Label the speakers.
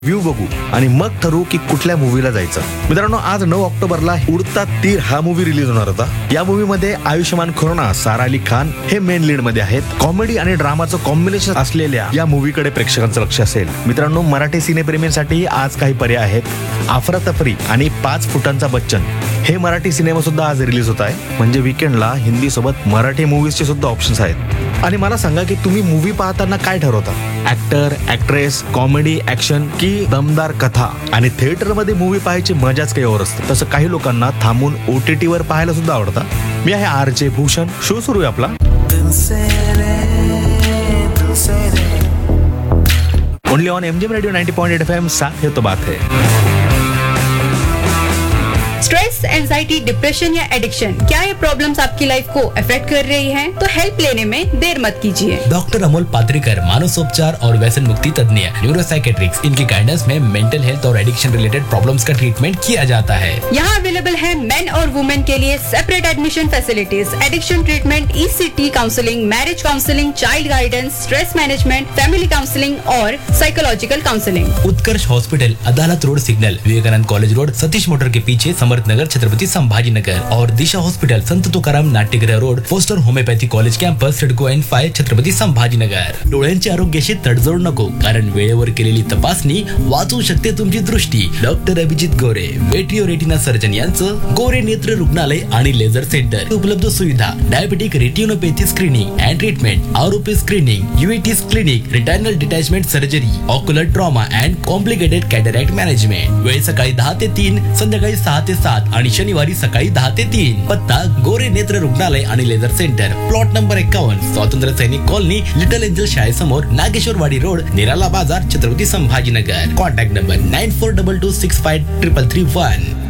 Speaker 1: View बघू आणि मग ठरवू की कुठल्या मूवीला जायचं. मित्रांनो, आज 9 ऑक्टोबरला उडता तीर हा मूवी रिलीज होणार होता. या मूवी मध्ये आयुष्यमान खुराना, सारा अली खान हे मेन लीड मध्ये आहेत. कॉमेडी आणि ड्रामाचं कॉम्बिनेशन असलेल्या या मूवीकडे प्रेक्षकांचं लक्ष असेल. मित्रांनो, मराठी सिनेप्रेमींसाठी आज काही पर्याय आहेत. अफरातफरी आणि 5 फुटांचा बच्चन हे मराठी सिनेमा सुद्धा आज रिलीज होत आहे. म्हणजे वीकेंडला हिंदी सोबत मराठी मूवीजचे सुद्धा ऑप्शन्स आहेत. आणि मला सांगा की तुम्ही मूवी पाहताना काय ठरवता? ऍक्टर, ऍक्ट्रेस, कॉमेडी, ऍक्शन की दमदार कथा? आणि थिएटर मध्ये मूवी पाहायची मजाच काही और असते. तसं काही लोकांना थांबून OTT वर पाहायला सुद्धा आवडतं. मी आहे RJ भूषण. शो सुरू आहे आपला only on MGM radio 90.8 FM. साथ है तो बात है.
Speaker 2: स्ट्रेस, एंजाइटी, डिप्रेशन या एडिक्शन, क्या ये प्रॉब्लम्स आपकी लाइफ को अफेक्ट कर रही हैं? तो हेल्प लेने में देर मत कीजिए.
Speaker 3: डॉक्टर अमोल पात्रिकर, मानसोपचार और व्यसन मुक्ति तज्ञ, न्यूरोसाइकेट्रिक्स, इनकी गाइडेंस में मेंटल हेल्थ और एडिक्शन रिलेटेड प्रॉब्लम्स का ट्रीटमेंट किया जाता है.
Speaker 2: यहाँ अवेलेबल है मेन और वुमेन के लिए separate admission facilities, addiction treatment, ECT counselling, marriage counselling, child guidance, stress management, family counselling और साइकोलॉजिकल काउंसलिंग.
Speaker 3: उत्कर्ष हॉस्पिटल, अदालत road signal, Vivekananda college road, Satish motor के पीछे, समर्थनगर, छत्रपति संभाजीनगर. और दिशा हॉस्पिटल, संत तुकाराम नाट्यगृह road, poster homeopathy college campus, CIDCO N5, Chhatrapati Sambhajinagar. डोळ्यांच्या आरोग्याशी तडजोड नको, कारण वेळेवर केलेली तपासणी वाचवू शकते तुमची दृष्टी. डॉक्टर अभिजित गोरे, वेट्रिओ रेटिना सर्जन यांचं गोरे नेत्र रुग्णालय आणि लेझर सेंटर. उपलब्ध सुविधा: diabetic retinopathy screening and treatment, आरोपी screening, UVT's clinic, रिटायनल detachment surgery, ocular trauma and complicated cataract management. वेळ सकाळी 10 ते 3, संध्याकाळी 6 ते 7 आणि शनिवारी सकाळी 10 ते 3. पत्ता: गोरे नेत्र रुग्णालय आणि लेझर सेंटर, प्लॉट नंबर 51, स्वातंत्र्य सैनिक colony, little angel शाळेसमोर, Nageshwarwadi road, निराला बाजार, छत्रपति संभाजीनगर. Contact number 9422653331.